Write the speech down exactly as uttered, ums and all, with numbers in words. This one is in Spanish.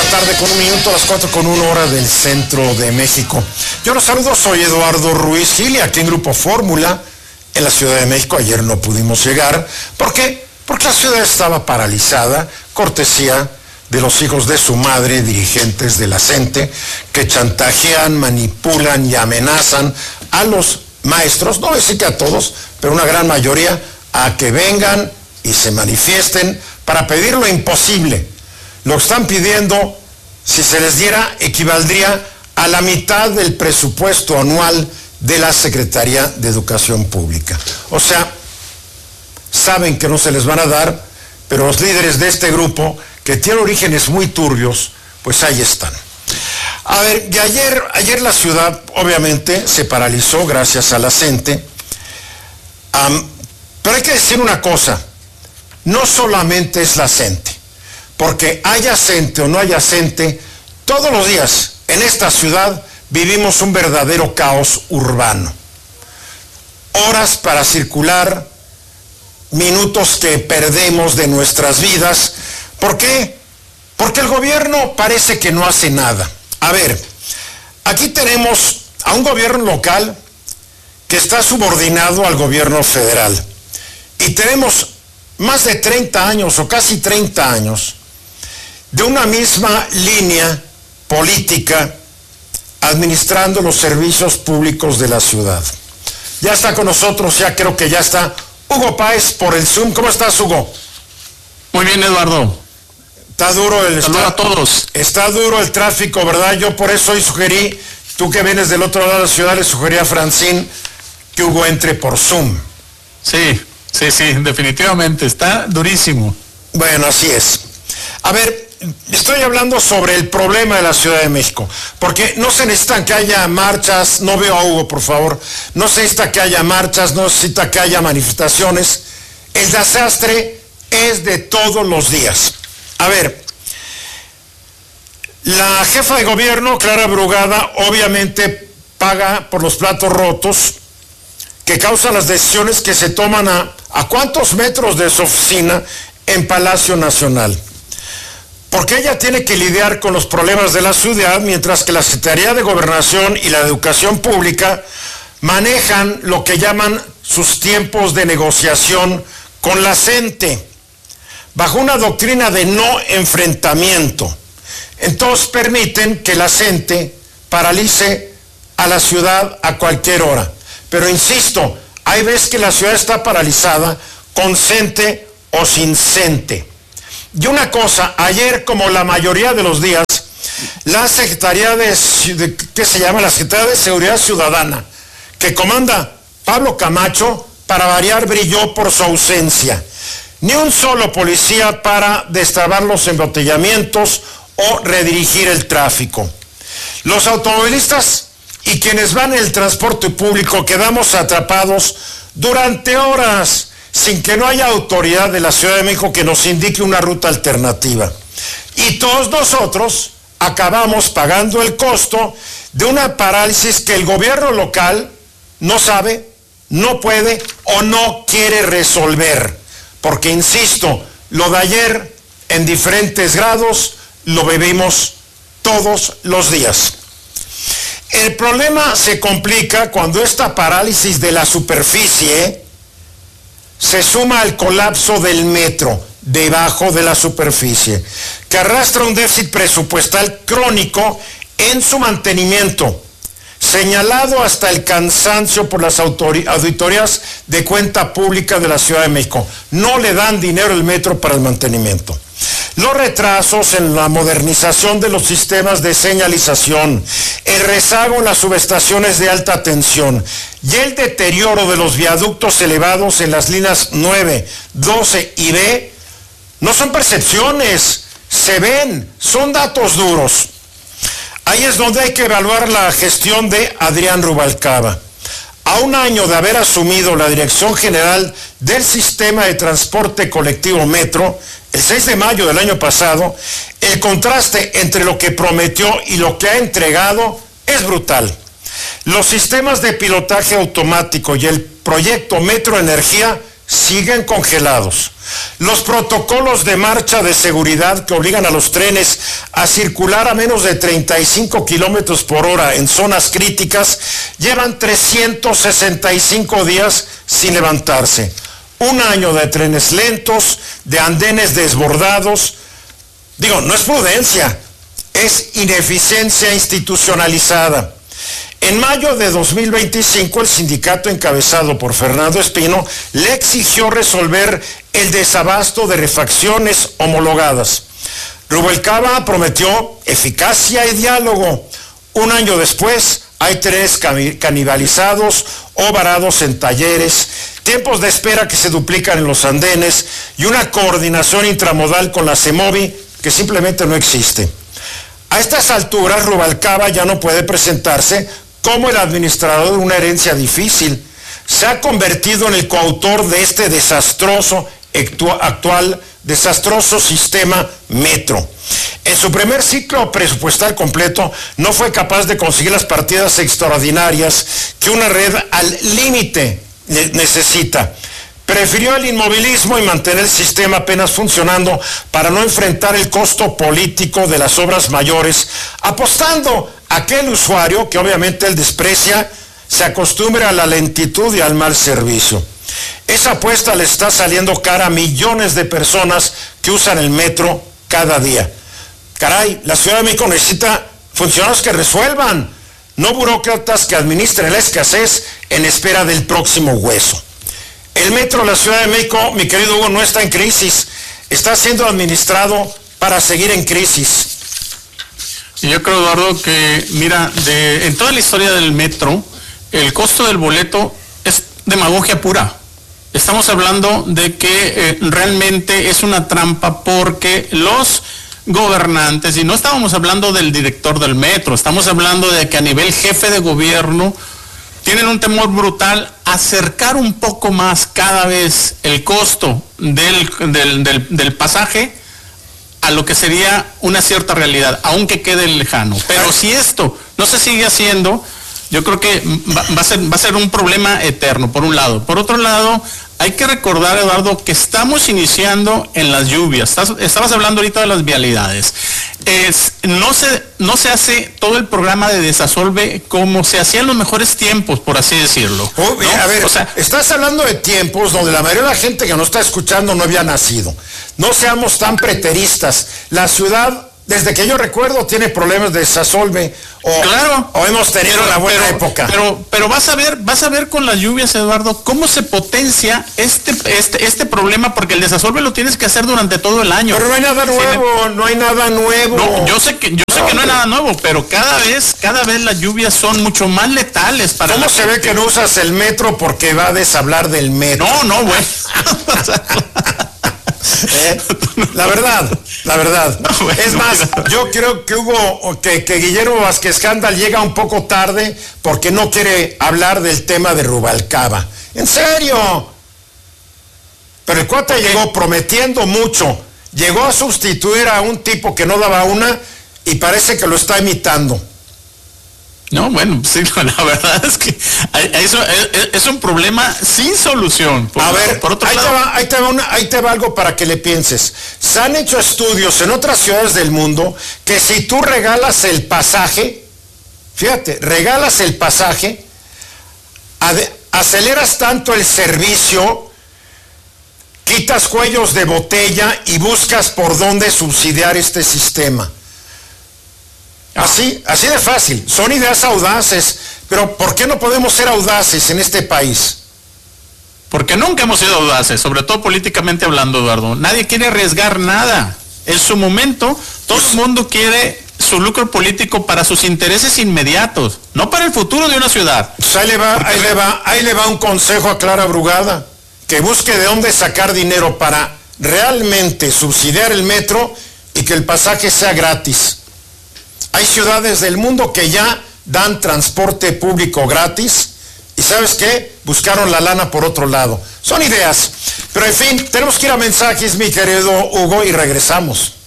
tarde con un minuto, a las cuatro con una hora del centro de México. Yo los saludo, soy Eduardo Ruiz Gil, aquí en Grupo Fórmula, en la Ciudad de México. Ayer no pudimos llegar. ¿Por qué? Porque la ciudad estaba paralizada, cortesía de los hijos de su madre, dirigentes de la CENTE, que chantajean, manipulan y amenazan a los maestros, no voy a decir que a todos, pero una gran mayoría, a que vengan y se manifiesten para pedir lo imposible. Lo que están pidiendo, si se les diera, equivaldría a la mitad del presupuesto anual de la Secretaría de Educación Pública. O sea, saben que no se les van a dar, pero los líderes de este grupo, que tiene orígenes muy turbios, pues ahí están. A ver, y ayer, ayer la ciudad obviamente se paralizó gracias a la CENTE, um, pero hay que decir una cosa, no solamente es la CENTE, porque haya CENTE o no haya CENTE, todos los días en esta ciudad vivimos un verdadero caos urbano. Horas para circular, minutos que perdemos de nuestras vidas. ¿Por qué? Porque el gobierno parece que no hace nada. A ver, aquí tenemos a un gobierno local que está subordinado al gobierno federal. Y tenemos más de treinta años o casi treinta años de una misma línea política administrando los servicios públicos de la ciudad. Ya está con nosotros, ya creo que ya está Hugo Páez por el Zoom. ¿Cómo estás, Hugo? Muy bien, Eduardo. Está duro el... Saludos está, a todos. Está duro el tráfico, ¿verdad? Yo por eso hoy sugerí, tú que vienes del otro lado de la ciudad, le sugerí a Francín que Hugo entre por Zoom. Sí, sí, sí, definitivamente, está durísimo. Bueno, así es. A ver, estoy hablando sobre el problema de la Ciudad de México, porque no se necesitan que haya marchas, no veo a Hugo, por favor, no se necesita que haya marchas, no se necesita que haya manifestaciones, el desastre es de todos los días. A ver, la jefa de gobierno, Clara Brugada, obviamente paga por los platos rotos que causan las decisiones que se toman a, a cuántos metros de su oficina en Palacio Nacional. Porque ella tiene que lidiar con los problemas de la ciudad, mientras que la Secretaría de Gobernación y la de Educación Pública manejan lo que llaman sus tiempos de negociación con la CENTE, bajo una doctrina de no enfrentamiento. Entonces permiten que la CENTE paralice a la ciudad a cualquier hora. Pero insisto, hay veces que la ciudad está paralizada con CENTE o sin CENTE. Y una cosa, ayer, como la mayoría de los días, la Secretaría de, de ¿qué se llama? La Secretaría de Seguridad Ciudadana, que comanda Pablo Camacho, para variar, brilló por su ausencia. Ni un solo policía para destrabar los embotellamientos o redirigir el tráfico. Los automovilistas y quienes van en el transporte público quedamos atrapados durante horas sin que no haya autoridad de la Ciudad de México que nos indique una ruta alternativa. Y todos nosotros acabamos pagando el costo de una parálisis que el gobierno local no sabe, no puede o no quiere resolver. Porque, insisto, lo de ayer en diferentes grados lo vivimos todos los días. El problema se complica cuando esta parálisis de la superficie se suma al colapso del metro debajo de la superficie, que arrastra un déficit presupuestal crónico en su mantenimiento, señalado hasta el cansancio por las auditorías de cuenta pública de la Ciudad de México. No le dan dinero al metro para el mantenimiento. Los retrasos en la modernización de los sistemas de señalización, el rezago en las subestaciones de alta tensión y el deterioro de los viaductos elevados en las líneas nueve, doce y B no son percepciones, se ven, son datos duros. Ahí es donde hay que evaluar la gestión de Adrián Rubalcaba. A un año de haber asumido la Dirección General del Sistema de Transporte Colectivo Metro, el seis de mayo del año pasado, el contraste entre lo que prometió y lo que ha entregado es brutal. Los sistemas de pilotaje automático y el proyecto Metro Energía siguen congelados. Los protocolos de marcha de seguridad que obligan a los trenes a circular a menos de treinta y cinco kilómetros por hora en zonas críticas llevan trescientos sesenta y cinco días sin levantarse. Un año de trenes lentos, de andenes desbordados. Digo, no es prudencia, es ineficiencia institucionalizada. En mayo de dos mil veinticinco, el sindicato encabezado por Fernando Espino le exigió resolver el desabasto de refacciones homologadas. Rubalcaba prometió eficacia y diálogo. Un año después, hay trenes canibalizados o varados en talleres, tiempos de espera que se duplican en los andenes y una coordinación intramodal con la CEMOVI que simplemente no existe. A estas alturas, Rubalcaba ya no puede presentarse como el administrador de una herencia difícil. Se ha convertido en el coautor de este desastroso actual, desastroso sistema metro. En su primer ciclo presupuestal completo no fue capaz de conseguir las partidas extraordinarias que una red al límite necesita. Prefirió el inmovilismo y mantener el sistema apenas funcionando para no enfrentar el costo político de las obras mayores, apostando a que el usuario, que obviamente él desprecia, se acostumbre a la lentitud y al mal servicio. Esa apuesta le está saliendo cara a millones de personas que usan el metro cada día. Caray, la Ciudad de México necesita funcionarios que resuelvan, no burócratas que administren la escasez en espera del próximo hueso. El metro de la Ciudad de México, mi querido Hugo, no está en crisis, está siendo administrado para seguir en crisis. Y yo creo, Eduardo, que mira, de, en toda la historia del metro, el costo del boleto es demagogia pura. Estamos hablando de que eh, realmente es una trampa porque los gobernantes, y no estábamos hablando del director del metro, estamos hablando de que a nivel jefe de gobierno tienen un temor brutal a acercar un poco más cada vez el costo del, del, del, del pasaje a lo que sería una cierta realidad, aunque quede lejano. Pero si esto no se sigue haciendo, yo creo que va, va, a ser, va a ser un problema eterno, por un lado. Por otro lado, hay que recordar, Eduardo, que estamos iniciando en las lluvias. Estás, estabas hablando ahorita de las vialidades. Es, no, se, no se hace todo el programa de Desasolve como se hacía en los mejores tiempos, por así decirlo. Oh, ¿no? A ver, o sea, estás hablando de tiempos donde la mayoría de la gente que nos está escuchando no había nacido. No seamos tan preteristas. La ciudad, desde que yo recuerdo, tiene problemas de Desasolve. O, claro, o hemos tenido pero, la buena pero, época. Pero, pero vas a ver, vas a ver con las lluvias, Eduardo, cómo se potencia este, este, este problema, porque el Desasolve lo tienes que hacer durante todo el año. Pero no hay nada nuevo, no hay nada nuevo. No, yo sé que, yo sé no, que no hay nada nuevo, pero cada vez, cada vez las lluvias son mucho más letales para. ¿Cómo se ve que no usas el metro porque va a deshablar del metro? No, no, güey. ¿Eh? La verdad, la verdad. No, bueno, es más, mira. yo creo que hubo que, que Guillermo Vázquez Scandal llega un poco tarde porque no quiere hablar del tema de Rubalcaba. En serio. Pero el cuate okay. llegó prometiendo mucho. Llegó a sustituir a un tipo que no daba una y parece que lo está imitando. No, bueno, sí, la verdad es que eso es, es un problema sin solución. Por, a ver, por otro ahí, lado, te va, ahí, te va una, ahí te va algo para que le pienses. Se han hecho estudios en otras ciudades del mundo que si tú regalas el pasaje, fíjate, regalas el pasaje, ad, aceleras tanto el servicio, quitas cuellos de botella y buscas por dónde subsidiar este sistema. Así, así de fácil. Son ideas audaces, pero ¿por qué no podemos ser audaces en este país? Porque nunca hemos sido audaces, sobre todo políticamente hablando, Eduardo. Nadie quiere arriesgar nada. En su momento, todo el mundo quiere su lucro político para sus intereses inmediatos, no para el futuro de una ciudad. Pues ahí le va, ahí le va, ahí le va un consejo a Clara Brugada, que busque de dónde sacar dinero para realmente subsidiar el metro y que el pasaje sea gratis. Hay ciudades del mundo que ya dan transporte público gratis y ¿sabes qué? Buscaron la lana por otro lado. Son ideas. Pero en fin, tenemos que ir a mensajes, mi querido Hugo, y regresamos.